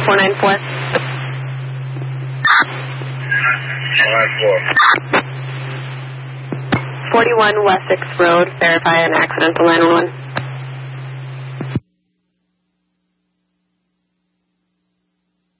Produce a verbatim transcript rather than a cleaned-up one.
four nine four. four nine four. forty-one Wessex Road, verify an accidental nine one one.